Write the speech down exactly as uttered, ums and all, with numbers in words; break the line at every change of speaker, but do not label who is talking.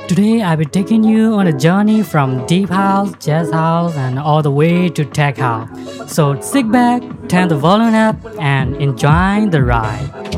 Today I'll be taking you on a journey from deep house, jazz house, and all the way to tech house. So sit back, turn the volume up, and enjoy the ride.